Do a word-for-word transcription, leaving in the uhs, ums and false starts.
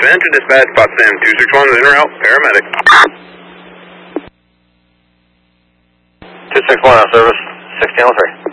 Bend to dispatch, Potsdam two six one, in route, paramedic. two six one on service, sixteen oh three.